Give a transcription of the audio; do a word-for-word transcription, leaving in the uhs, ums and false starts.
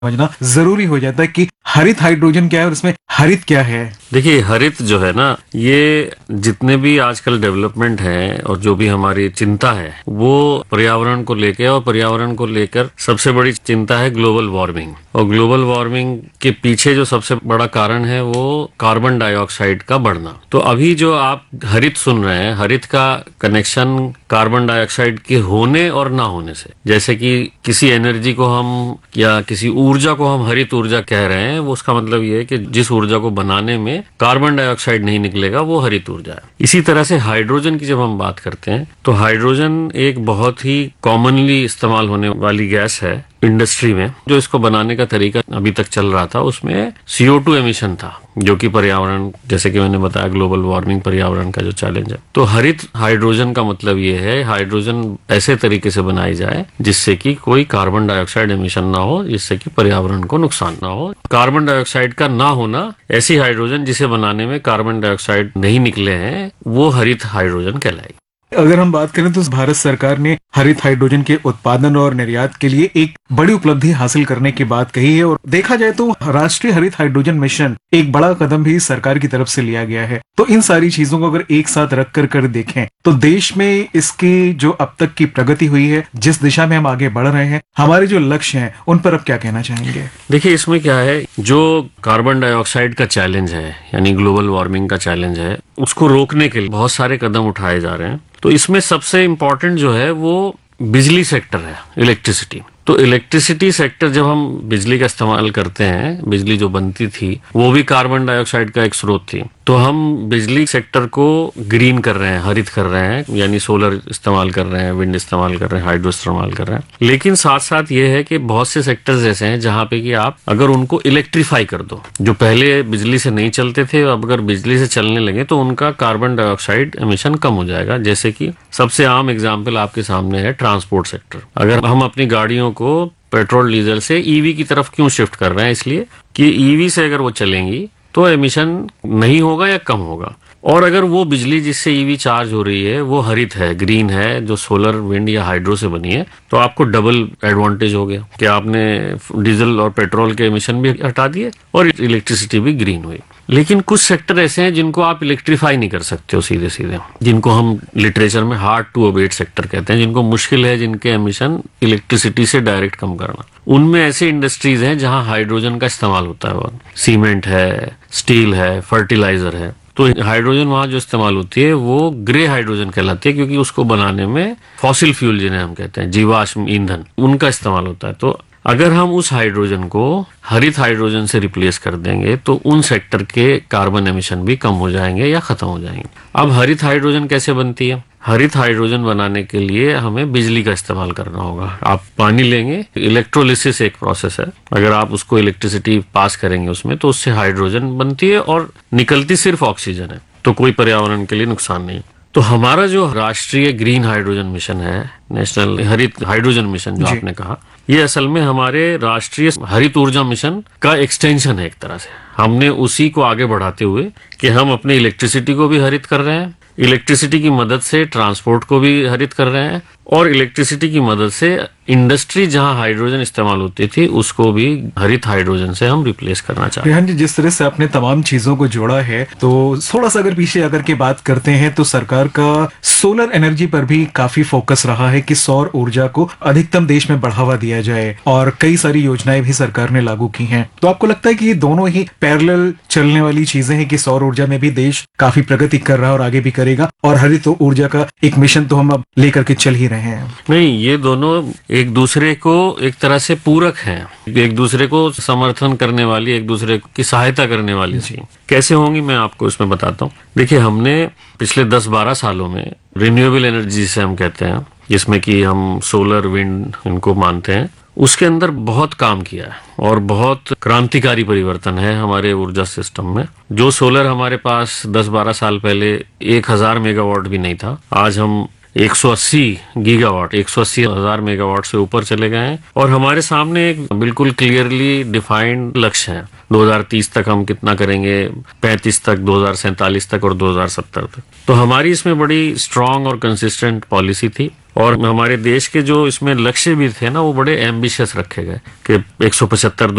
समझना जरूरी हो जाता है कि हरित हाइड्रोजन क्या है और इसमें हरित क्या है। देखिए, हरित जो है ना, ये जितने भी आजकल डेवलपमेंट है और जो भी हमारी चिंता है वो पर्यावरण को लेकर, और पर्यावरण को लेकर सबसे बड़ी चिंता है ग्लोबल वार्मिंग। और ग्लोबल वार्मिंग के पीछे जो सबसे बड़ा कारण है वो कार्बन डाइऑक्साइड का बढ़ना। तो अभी जो आप हरित सुन रहे हैं, हरित का कनेक्शन कार्बन डाइऑक्साइड के होने और ना होने से, जैसे कि किसी एनर्जी को हम या किसी ऊर्जा को हम हरित ऊर्जा कह रहे हैं, वो उसका मतलब ये है कि जिस ऊर्जा को बनाने में कार्बन डाइऑक्साइड नहीं निकलेगा वो हरित ऊर्जा है। इसी तरह से हाइड्रोजन की जब हम बात करते हैं तो हाइड्रोजन एक बहुत ही कॉमनली इस्तेमाल होने वाली गैस है इंडस्ट्री में। जो इसको बनाने का तरीका अभी तक चल रहा था उसमें सी ओ टू एमिशन था, जो कि पर्यावरण, जैसे कि मैंने बताया, ग्लोबल वार्मिंग पर्यावरण का जो चैलेंज है। तो हरित हाइड्रोजन का मतलब ये है हाइड्रोजन ऐसे तरीके से बनाई जाए जिससे कि कोई कार्बन डाइऑक्साइड एमिशन ना हो, जिससे कि पर्यावरण को नुकसान ना हो। कार्बन डाइऑक्साइड का ना होना, ऐसी हाइड्रोजन जिसे बनाने में कार्बन डाइऑक्साइड नहीं निकले हैं, वो हरित हाइड्रोजन कहलाएगी। अगर हम बात करें तो भारत सरकार ने हरित हाइड्रोजन के उत्पादन और निर्यात के लिए एक बड़ी उपलब्धि हासिल करने की बात कही है, और देखा जाए तो राष्ट्रीय हरित हाइड्रोजन मिशन एक बड़ा कदम भी सरकार की तरफ से लिया गया है। तो इन सारी चीजों को अगर एक साथ रख कर कर देखें तो देश में इसकी जो अब तक की प्रगति हुई है, जिस दिशा में हम आगे बढ़ रहे हैं, हमारे जो लक्ष्य हैं, उन पर अब क्या कहना चाहेंगे? देखिए, इसमें क्या है, जो कार्बन डाइऑक्साइड का चैलेंज है यानी ग्लोबल वार्मिंग का चैलेंज है, उसको रोकने के लिए बहुत सारे कदम उठाए जा रहे हैं। तो इसमें सबसे इम्पोर्टेंट जो है वो बिजली सेक्टर है, इलेक्ट्रिसिटी। तो इलेक्ट्रिसिटी सेक्टर, जब हम बिजली का इस्तेमाल करते हैं, बिजली जो बनती थी वो भी कार्बन डाइऑक्साइड का एक स्रोत थी। तो हम बिजली सेक्टर को ग्रीन कर रहे हैं, हरित कर रहे हैं, यानी सोलर इस्तेमाल कर रहे हैं, विंड इस्तेमाल कर रहे हैं, हाइड्रो इस्तेमाल कर रहे हैं। लेकिन साथ साथ ये है कि बहुत से सेक्टर्स ऐसे हैं जहां पे कि आप अगर उनको इलेक्ट्रीफाई कर दो, जो पहले बिजली से नहीं चलते थे, अब अगर बिजली से चलने लगे तो उनका कार्बन डाइऑक्साइड एमिशन कम हो जाएगा। जैसे कि सबसे आम एग्जाम्पल आपके सामने है ट्रांसपोर्ट सेक्टर। अगर हम अपनी गाड़ियों को पेट्रोल डीजल से ईवी की तरफ क्यों शिफ्ट कर रहे हैं? इसलिए कि ईवी से अगर वो चलेंगी तो एमिशन नहीं होगा या कम होगा। और अगर वो बिजली जिससे ईवी चार्ज हो रही है वो हरित है, ग्रीन है, जो सोलर, विंड या हाइड्रो से बनी है, तो आपको डबल एडवांटेज हो गया कि आपने डीजल और पेट्रोल के एमिशन भी हटा दिए और इलेक्ट्रिसिटी भी ग्रीन हुई। लेकिन कुछ सेक्टर ऐसे हैं जिनको आप इलेक्ट्रीफाई नहीं कर सकते हो सीधे सीधे, जिनको हम लिटरेचर में हार्ड टू अबेट सेक्टर कहते हैं, जिनको मुश्किल है जिनके एमिशन इलेक्ट्रिसिटी से डायरेक्ट कम करना। उनमें ऐसे इंडस्ट्रीज हैं जहां हाइड्रोजन का इस्तेमाल होता है, वो सीमेंट है, स्टील है, फर्टिलाइजर है। तो हाइड्रोजन वहां जो इस्तेमाल होती है वो ग्रे हाइड्रोजन कहलाती है, क्योंकि उसको बनाने में फॉसिल फ्यूल, जिन्हें हम कहते हैं जीवाश्म ईंधन, उनका इस्तेमाल होता है। तो अगर हम उस हाइड्रोजन को हरित हाइड्रोजन से रिप्लेस कर देंगे तो उन सेक्टर के कार्बन एमिशन भी कम हो जाएंगे या खत्म हो जाएंगे। अब हरित हाइड्रोजन कैसे बनती है? हरित हाइड्रोजन बनाने के लिए हमें बिजली का इस्तेमाल करना होगा। आप पानी लेंगे, इलेक्ट्रोलिसिस एक प्रोसेस है, अगर आप उसको इलेक्ट्रिसिटी पास करेंगे उसमें तो उससे हाइड्रोजन बनती है और निकलती सिर्फ ऑक्सीजन है, तो कोई पर्यावरण के लिए नुकसान नहीं। तो हमारा जो राष्ट्रीय ग्रीन हाइड्रोजन मिशन है, नेशनल हरित हाइड्रोजन मिशन जो आपने कहा, ये असल में हमारे राष्ट्रीय हरित ऊर्जा मिशन का एक्सटेंशन है एक तरह से। हमने उसी को आगे बढ़ाते हुए कि हम अपने इलेक्ट्रिसिटी को भी हरित कर रहे हैं, इलेक्ट्रिसिटी की मदद से ट्रांसपोर्ट को भी हरित कर रहे हैं, और इलेक्ट्रिसिटी की मदद से इंडस्ट्री जहां हाइड्रोजन इस्तेमाल होती थी उसको भी हरित हाइड्रोजन से हम रिप्लेस करना चाहते हैं। रेहान जी, जिस तरह से आपने तमाम चीजों को जोड़ा है, तो थोड़ा सा अगर पीछे अगर की बात करते हैं तो सरकार का सोलर एनर्जी पर भी काफी फोकस रहा है कि सौर ऊर्जा को अधिकतम देश में बढ़ावा दिया जाए, और कई सारी योजनाएं भी सरकार ने लागू की हैं। तो आपको लगता है कि ये दोनों ही पैरेलल चलने वाली चीजें हैं कि सौर ऊर्जा में भी देश काफी प्रगति कर रहा है और आगे भी करेगा, और हरित ऊर्जा का एक मिशन तो हम अब लेकर के चल ही रहे हैं? नहीं, ये दोनों एक दूसरे को एक तरह से पूरक हैं, एक दूसरे को समर्थन करने वाली, एक दूसरे की सहायता करने वाली थी। कैसे होंगी मैं आपको इसमें बताता हूँ। देखिए, हमने पिछले दस बारह सालों में रिन्यूएबल एनर्जी से हम कहते हैं, जिसमें कि हम सोलर, विंड इनको मानते हैं, उसके अंदर बहुत काम किया है और बहुत क्रांतिकारी परिवर्तन है हमारे ऊर्जा सिस्टम में। जो सोलर हमारे पास दस बारह साल पहले एक हजार मेगावाट भी नहीं था, आज हम एक सौ अस्सी गीगावाट, एक सौ अस्सी हजार मेगावाट से ऊपर चले गए हैं। और हमारे सामने एक बिल्कुल क्लियरली डिफाइंड लक्ष्य है, दो हज़ार तीस तक हम कितना करेंगे, पैंतीस तक, दो हज़ार सैंतालीस तक और दो हज़ार सत्तर तक। तो हमारी इसमें बड़ी स्ट्रांग और कंसिस्टेंट पॉलिसी थी। और हमारे देश के जो इसमें लक्ष्य भी थे ना, वो बड़े एम्बिशियस रखे गए कि एक सौ पचहत्तर